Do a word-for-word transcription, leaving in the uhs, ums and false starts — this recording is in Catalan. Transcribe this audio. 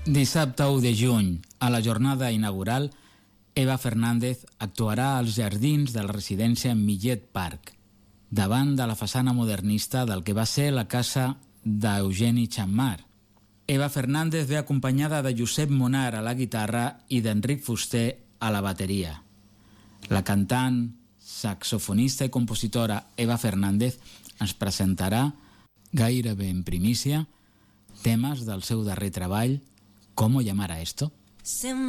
Dissabte u de juny, a la jornada inaugural, Eva Fernández actuarà als jardins de la residència Millet Park, davant de la façana modernista del que va ser la casa d'Eugeni Xammar. Eva Fernández ve acompanyada de Josep Monar a la guitarra i d'Enric Fuster a la bateria. La cantant, saxofonista i compositora Eva Fernández ens presentarà, gairebé en primícia, temes del seu darrer treball, ¿Cómo llamar a esto?